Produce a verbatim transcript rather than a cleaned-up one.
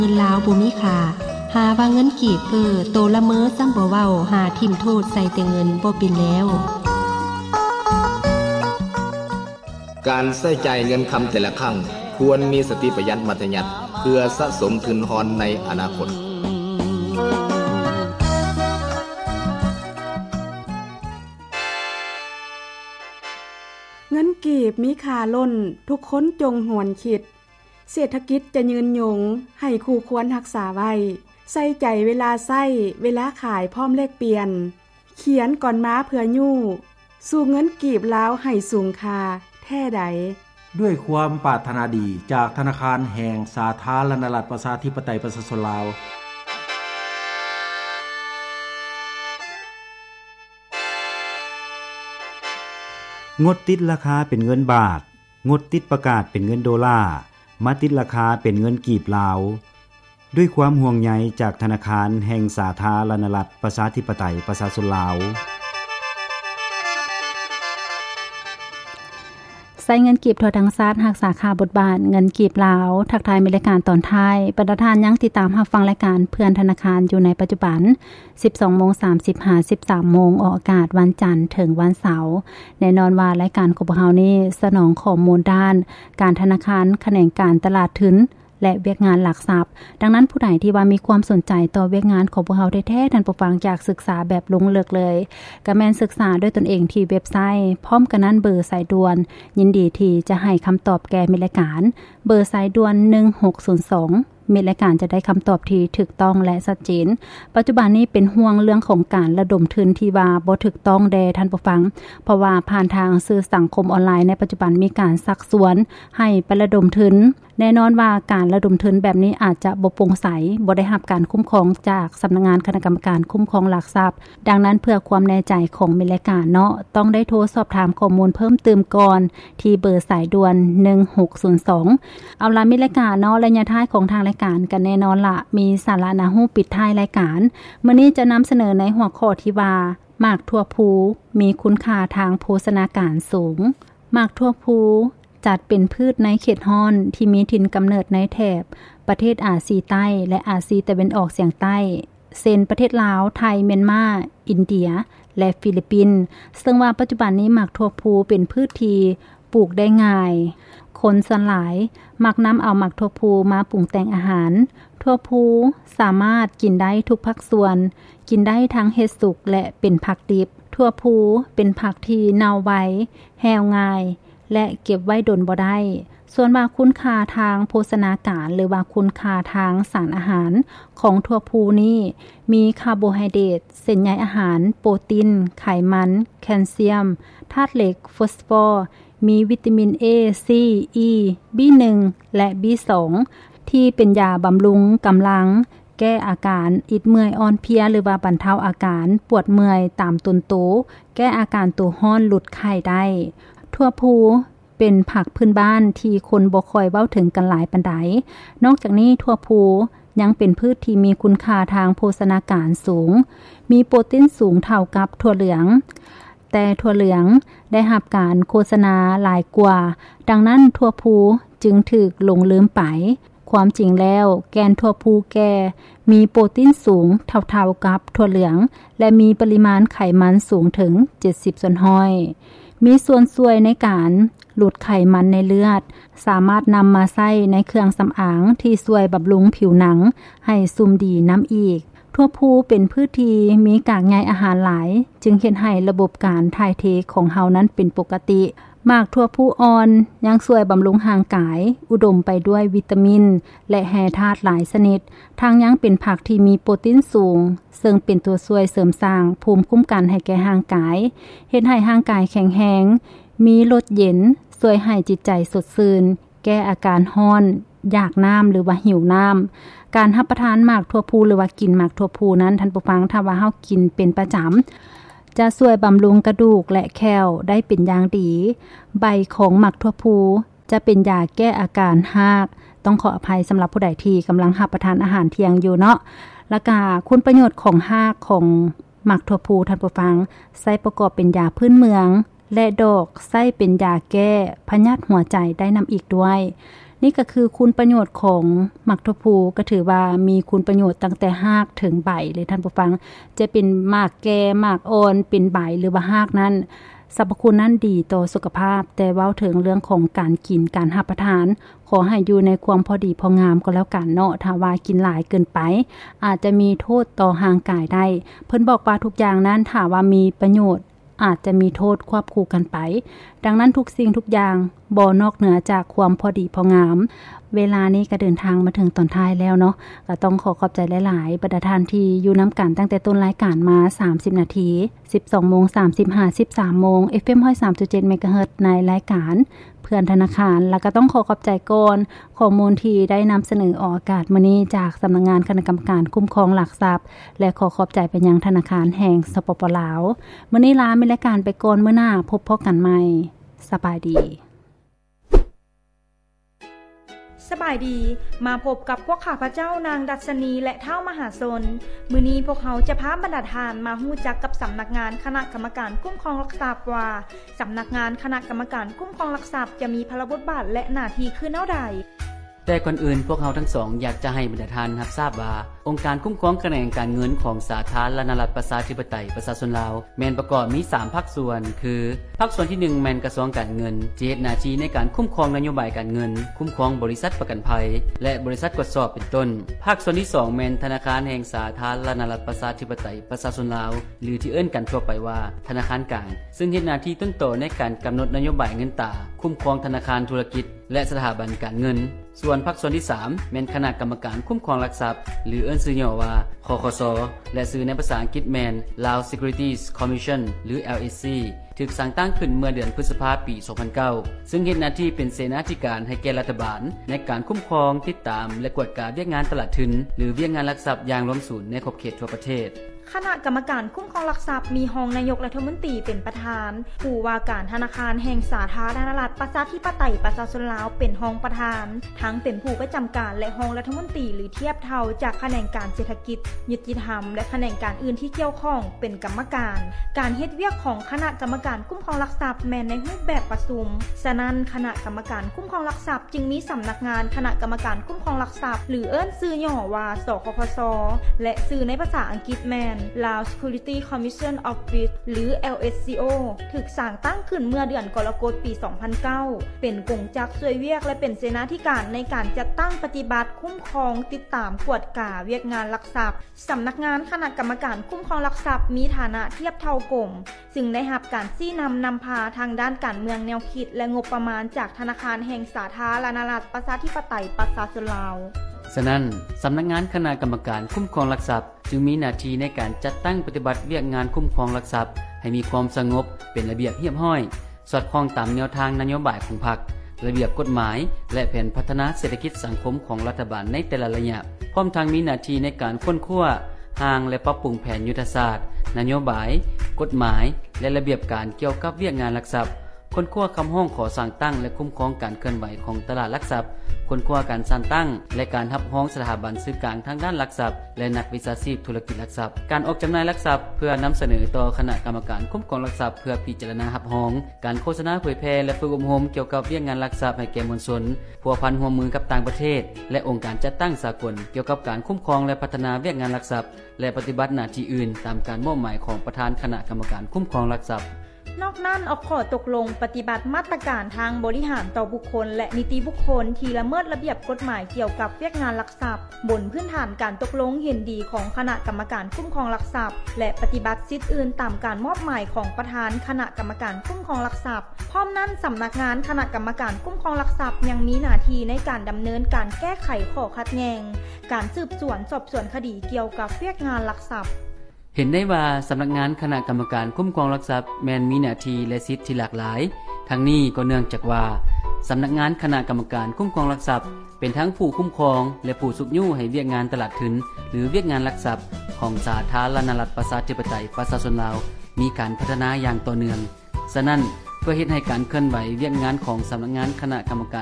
เงินลาวบ่มีค่าหาว่าเงินกีบเอ้อโตละเมอซ้ำบ่เว้าหาทิ่มโทษใส่แต่เงินบ่เป็นแล้วการใช้จ่ายเงินคำแต่ละครั้งควรมีสติประหยัดมัธยัสถ์เพื่อสะสมทุนหอนในอนาคตเงินกีบมีค่าล้นทุกคนจงหวนคิดเศรษฐกิจจะยืนยงให้คู่ควรรักษาไว้ใส่ใจเวลาใช้เวลาขายพร้อมเลขเปลี่ยนเขียนก่อนม้าเพื่อยู่สู่เงินกีบลาวให้สูงค่าแท้ใดด้วยความปรารถนาดีจากธนาคารแห่งสาธารณรัฐประชาธิปไตยประชาชนลาวงดติดราคาเป็นเงินบาทงดติดประกาศเป็นเงินโดลาร์มาติดราคาเป็นเงินกีบลาวด้วยความห่วงใยจากธนาคารแห่งสาธารณรัฐประชาธิปไตยประชาชนลาวใส่เงินกีบทั่วทั้งชาติรักษาค่าบทบาทเงินกีบลาวทักทายมีรายการตอนท้ายบรรดาท่านยังติดตามรับฟังรายการเพื่อนธนาคารอยู่ในปัจจุบัน สิบสองโมงสามสิบ ถึง สิบสามโมงออกอากาศวันจันทร์ถึงวันเสาร์แน่นอนว่ารายการของพวกเรานี้สนองข้อมูลด้านการธนาคารแขนงการตลาดทุนและเวียกงานหลักทรัพย์ดังนั้นผู้ใดที่ว่ามีความสนใจต่อเวียกงานของพวกเราแท้ๆท่านผู้ฟังอยากศึกษาแบบลงลึกเลยก็แม่นศึกษาด้วยตนเองที่เว็บไซต์พร้อมกันนั้นเบอร์สายด่วนยินดีที่จะให้คำตอบแก่มิรายการเบอร์สายด่วนหนึ่งหกศูนย์สองมีรายการจะได้คำตอบที่ถูกต้องและชัดเจนปัจจุบันนี้เป็นห่วงเรื่องของการระดมทุนที่ว่าบ่ถูกต้องแด่ท่านผู้ฟังเพราะว่าผ่านทางสื่อสังคมออนไลน์ในปัจจุบันมีการซักชวนให้ไประดมทุนแน่นอนว่าการระดมทุนแบบนี้อาจจะบ่โปร่งใสบ่ได้รับการคุ้มครองจากสำนักงานคณะกรรมการคุ้มครองหลักทรัพย์ดังนั้นเพื่อความแน่ใจของมิรายการเนาะต้องได้โทรสอบถามข้อมูลเพิ่มเติมก่อนที่เบอร์สายด่วนหนึ่งหกศูนย์สองเอาล่ะมิรายการเนาะระยะท้ายของทางรายการกันแน่นอนละมีสาระน่ารู้ปิดท้ายรายการมื้อนี้จะนำเสนอในหัวข้อที่ว่าหมากทั่วภูมีคุณค่าทางโภชนาการสูงหมากทั่วภูจัดเป็นพืชในเขตฮ้อนที่มีถิ่นกำเนิดในแถบประเทศอาซีใต้และอาซีตะวันออกเฉียงใต้เช่นประเทศลาวไทยเมียนมาอินเดียและฟิลิปปินส์ซึ่งว่าปัจจุบันนี้หมากทั่วภูเป็นพืชที่ปลูกได้ง่ายคนส่วนหลายมักนำเอาหมากทั่วภูมาปรุงแต่งอาหารทั่วภูสามารถกินได้ทุกภาคส่วนกินได้ทั้งเฮ็ดสุกและเป็นผักดิบทั่วภูเป็นผักที่เน่าไวแห้วง่ายและเก็บไว้ดนบ่ได้ส่วนว่าคุณค่าทางโภชนาการหรือว่าคุณค่าทางสารอาหารของทั่วภูนี้มีคาร์โบไฮเดรตเส้นใยอาหารโปรตีนไขมันแคลเซียมธาตุเหล็กฟอสฟอร์มีวิตามิน A C E บี หนึ่ง และ บี สอง ที่เป็นยาบำรุงกำลังแก้อาการอิดเมื่อยอ่อนเพลียหรือว่าบรรเทาอาการปวดเมื่อยตามต้นโตแก้อาการตัวร้อนหลุดไข้ได้ทั่วภูเป็นผักพื้นบ้านที่คนบ่ค่อยเว้าถึงกันหลายปานใดนอกจากนี้ทั่วภูยังเป็นพืชที่มีคุณค่าทางโภชนาการสูงมีโปรตีนสูงเท่ากับถั่วเหลืองแต่ถั่วเหลืองได้รับการโฆษณาหลายกว่าดังนั้นทั่วภูจึงถูกหลงลืมไปความจริงแล้วแกนทั่วภูแก่มีโปรตีนสูงเท่าๆกับถั่วเหลืองและมีปริมาณไขมันสูงถึงเจ็ดสิบส่วนห้อยมีส่วนช่วยในการหลุดไขมันในเลือดสามารถนำมาใช้ในเครื่องสำอางที่ช่วยบำรุงผิวหนังให้ซุ่มดีน้ำอีกทั่วภูเป็นพืชที่มีกากใยอาหารหลายจึงเฮ็ดให้ระบบการถ่ายเทของเฮานั้นเป็นปกติหมากทั่วภูอ่อนยังช่วยบำรุงร่างกายอุดมไปด้วยวิตามินและแร่ธาตุหลายชนิดทางยังเป็นผักที่มีโปรตีนสูงซึ่งเป็นตัวช่วยเสริมสร้างภูมิคุ้มกันให้แก่ร่างกายเฮ็ดให้ร่างกายแข็งแรงมีรสเย็นช่วยให้จิตใจสดชื่นแก้อาการร้อนอยากน้ำหรือว่าหิวน้ำการรับประทานหมากทั่วภูหรือว่ากินหมากทั่วภูนั้นท่านผู้ฟังถ้าว่าเฮากินเป็นประจำจะช่วยบำรุงกระดูกและแคลได้เป็นอย่างดีใบของหมากทั่วภูจะเป็นยาแก้อาการฮากต้องขออภัยสำหรับผู้ใดที่กำลังรับประทานอาหารเที่ยงอยู่เนาะแล้วก็คุณประโยชน์ของฮากของหมากทั่วภูท่านผู้ฟังใช้ประกอบเป็นยาพื้นเมืองและดอกใช้เป็นยาแก้พยาธิหัวใจได้นำอีกด้วยนี่ก็คือคุณประโยชน์ของหมักถั่วพูก็ถือว่ามีคุณประโยชน์ตั้งแต่รากถึงใบเลยท่านผู้ฟังจะเป็นหมากแก่หมากอ่อนเป็นใบหรือว่ารากนั้นสรรพคุณนั้นดีต่อสุขภาพแต่เว้าถึงเรื่องของการกินการรับประทานขอให้อยู่ในความพอดีพองามก็แล้วกันเนาะถ้าว่ากินหลายเกินไปอาจจะมีโทษต่อร่างกายได้เพิ่นบอกว่าทุกอย่างนั้นถ้าว่ามีประโยชน์อาจจะมีโทษควบคู่กันไปดังนั้นทุกสิ่งทุกอย่างบ่นอกเหนือจากความพอดีพองามเวลานี้ก็เดินทางมาถึงตอนท้ายแล้วเนาะก็ต้องขอขอบใจหลายๆบรรดาท่านที่อยู่นํากันตั้งแต่ต้นรายการมาสามสิบนาที สิบสองโมงสามสิบห้า สิบสามโมง เอฟ เอ็ม หนึ่งร้อยสามจุดเจ็ด เมกะเฮิรตซ์ในรายการเพื่อนธนาคารแล้วก็ต้องขอขอบใจก่อนข้อมูลที่ได้นําเสนอออกอากาศมื้อนี้จากสำนักงานคณะกรรมการคุ้มครองหลักทรัพย์และขอขอบใจไปยังธนาคารแห่งสปป.ลาวมื้อนี้ลามีรายการไปก่อนมื้อหน้าพบพบกันใหม่สบายดีสบายดีมาพบกับพวกข้าพเจ้านางดัชนีและเท้ามหาชนมื้อนี้พวกเขาจะพาบรรดาทานมาฮู้จักกับสำนักงานคณะกรรมการคุ้มครองหลักทรัพย์ว่าสำนักงานคณะกรรมการคุ้มครองหลักทรัพย์จะมีพระบทบาทและหน้าที่คือแนวใดแต่ก่อนอื่นพวกเราทั้งสองอยากจะให้บรรดาท่านรับทราบว่าองค์การคุ้มครองคะแนนการเงินของสาธารณรัฐประชาธิปไตยประชาชนลาวแม่นประกอบมีสามภาคส่วนคือภาคส่วนที่หนึ่งแม่นกระทรวงการเงินที่เฮ็ดหน้าที่ในการคุ้มครองนโยบายการเงินคุ้มครองบริษัทประกันภัยและบริษัทตรวจสอบเป็นต้นภาคส่วนที่สองแม่นธนาคารแห่งสาธารณรัฐประชาธิปไตยประชาชนลาวหรือที่เอิ้นกันทั่วไปว่าธนาคารกลางซึ่งเฮ็ดหน้าที่ต้นโตในการกำหนดนโยบายเงินตราคุ้มครองธนาคารธุรกิจและสถาบันการเงินส่วนภาคส่วนที่สามแม่นคณะกรรมการคุ้มครองหลักทรัพย์หรือเอิ้นชื่อย่อว่าคคสและชื่อในภาษาอังกฤษแม่น Lao Securities Commission หรือ แอล เอส ซี ถูกสร้างตั้งขึ้นเมื่อเดือนพฤษภาคมปี สองพันเก้า ซึ่งเฮ็ดหน้าที่เป็นเสนาธิการให้แก่รัฐบาลในการคุ้มครองติดตามและกวดกาเวียกงานตลาดทุนหรือเวียกงานหลักทรัพย์อย่างรวมศูนย์ในขอบเขตทั่วประเทศคณะกรรมการคุ้มครองหลักทรัพย์มีรองนายกรัฐมนตรีเป็นประธานผู้ว่าการธนาคารแห่งสาธารณรัฐประชาธิปไตยประชาชนลาวเป็นรองประธานทั้งเป็นผู้ประจําการและรองรัฐมนตรีหรือเทียบเท่าจากแขนงการเศรษฐกิจยุติธรรมและแขนงการอื่นที่เกี่ยวข้องเป็นกรรมการการเฮ็ดเวียกของคณะกรรมการคุ้มครองหลักทรัพย์แม้นในรูปแบบประชุมฉะนั้นคณะกรรมการคุ้มครองหลักทรัพย์จึงมีสำนักงานคณะกรรมการคุ้มครองหลักทรัพย์หรือเอิ้นชื่อย่อว่าสคคสและชื่อในภาษาอังกฤษแม่น Lao Security Commission of Risk หรือ แอล เอส ซี โอ ถูกสร้างตั้งขึ้นเมื่อเดือนกรกฎาคมปี สองพันเก้า เป็นกงจักช่วยเวียกและเป็นเสนาธิการในการจัดตั้งปฏิบัติคุ้มครองติดตามกวดกาเวียกงานหลักทรัพย์สำนักงานคณะกรรมการคุ้มครองหลักทรัพย์มีฐานะเทียบเท่ากรมซึ่งได้รับการชี้นํานำพาทางด้านการเมืองแนวคิดและงบประมาณจากธนาคารแห่งสาธารณรัฐประชาธิปไตยประชาชนลาวฉะนั้นสำนักงานคณะกรรมการคุ้มครองหลักทรัพย์จึงมีหน้าที่ในการจัดตั้งปฏิบัติเวียกงานคุ้มครองหลักทรัพย์ให้มีความสงบเป็นระเบียบเรียบร้อยสอดคล้องตามแนวทางนโยบายของพรรคระเบียบกฎหมายและแผนพัฒนาเศรษฐกิจสังคมของรัฐบาลในแต่ละระยะพร้อมทั้งมีหน้าที่ในการค้นคว้าหางและปรับปรุงแผนยุทธศาสตร์นโยบายกฎหมายและระเบียบการเกี่ยวกับเวียกงานหลักทรัพย์ค้นคว้าคำห้องขอสร้างตั้งและคุ้มครองการเคลื่อนไหวของตลาดหลักทรัพย์ค้นคว้าการสร้างตั้งและการรับรองสถาบันสื่อกลางทางด้านหลักทรัพย์และนักวิชาชีพธุรกิจหลักทรัพย์การออกจำหน่ายหลักทรัพย์เพื่อนําเสนอต่อคณะกรรมการคุ้มครองหลักทรัพย์เพื่อพิจารณารับรองการโฆษณาเผยแพร่และฝึกอบรมเกี่ยวกับเรื่องงานหลักทรัพย์ให้แก่มวลชนพัวพันร่วมมือกับต่างประเทศและองค์การจัดตั้งสากลเกี่ยวกับการคุ้มครองและพัฒนาเรื่องงานหลักทรัพย์และปฏิบัติหน้าที่อื่นตามการมอบหมายของประธานคณะกรรมการคุ้มครองหลักทรัพย์นอกนั้นออกข้อตกลงปฏิบัติมาตรการทางบริหารต่อบุคคลและนิติบุคคลที่ละเมิดระเบียบกฎหมายเกี่ยวกับเวียกงานหลักทรัพย์บนพื้นฐานการตกลงเห็นดีของคณะกรรมการคุ้มครองหลักทรัพย์และปฏิบัติสิทธิอื่นตามการมอบหมายของประธานคณะกรรมการคุ้มครองหลักทรัพย์พร้อมนั้นสำนักงานคณะกรรมการคุ้มครองหลักทรัพย์ยังมีหน้าที่ในการดำเนินการแก้ไขข้อขัดแย้งการสืบสวนสอบสวนคดีเกี่ยวกับเวียกงานหลักทรัพย์เห็นได้ว่าสำนักงานคณะกรรมการคุ้มครองหลักทรัพย์แม้นมีหน้าที่และสิทธิที่หลากหลายทั้งนี้ก็เนื่องจากว่าสำนักงานคณะกรรมการคุ้มครองหลักทรัพย์เป็นทั้งผู้คุ้มครองและผู้สุกยู่ให้เวียกงานตลาดทุนหรือเวียกงานหลักทรัพย์ของสาธารณรัฐประชาธิปไตยประชาชนลาวมีการพัฒนาอย่างต่อเนื่องฉะนั้นเพื่อเฮ็ดให้การเคลื่อนไหวเวียกงานของสำนักงานคณะกรรมการ